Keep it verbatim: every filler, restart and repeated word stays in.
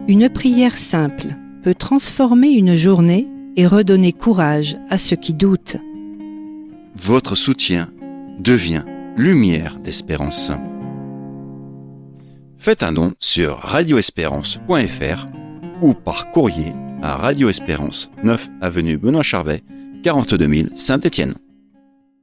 Une prière simple peut transformer une journée et redonner courage à ceux qui doutent. Votre soutien devient lumière d'espérance. Faites un don sur radio espérance point f r ou par courrier à Radio Espérance, neuf avenue Benoît Charvet, quarante-deux mille Saint-Étienne.